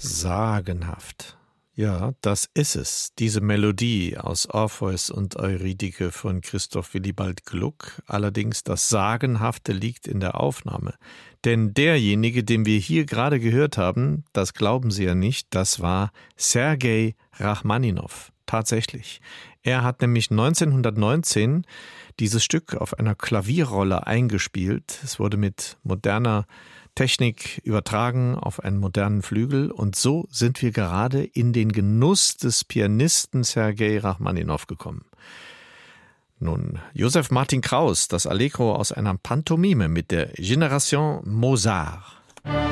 Sagenhaft. Ja, das ist es. Diese Melodie aus Orpheus und Eurydike von Christoph Willibald Gluck. Allerdings das Sagenhafte liegt in der Aufnahme. Denn derjenige, den wir hier gerade gehört haben, das glauben Sie ja nicht, das war Sergei Rachmaninow. Tatsächlich. Er hat nämlich 1919 dieses Stück auf einer Klavierrolle eingespielt. Es wurde mit moderner Technik übertragen auf einen modernen Flügel und so sind wir gerade in den Genuss des Pianisten Sergei Rachmaninow gekommen. Nun, Josef Martin Kraus, das Allegro aus einer Pantomime mit der Génération Mozart.